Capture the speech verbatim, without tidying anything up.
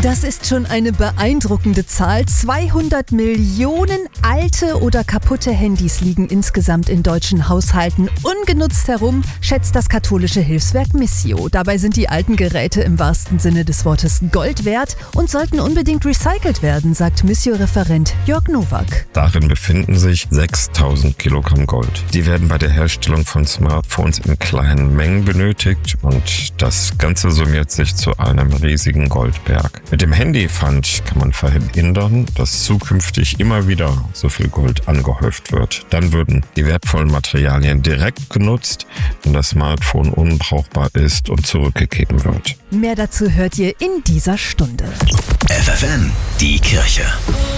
Das ist schon eine beeindruckende Zahl. zweihundert Millionen alte oder kaputte Handys liegen insgesamt in deutschen Haushalten ungenutzt herum, schätzt das katholische Hilfswerk Missio. Dabei sind die alten Geräte im wahrsten Sinne des Wortes Gold wert und sollten unbedingt recycelt werden, sagt Missio-Referent Jörg Nowak. Darin befinden sich sechstausend Kilogramm Gold. Die werden bei der Herstellung von Smartphones in kleinen Mengen benötigt und das Ganze summiert sich zu einem riesigen Goldberg. Mit dem Handypfand kann man verhindern, dass zukünftig immer wieder so viel Gold angehäuft wird. Dann würden die wertvollen Materialien direkt genutzt, wenn das Smartphone unbrauchbar ist und zurückgegeben wird. Mehr dazu hört ihr in dieser Stunde. F F N, die Kirche.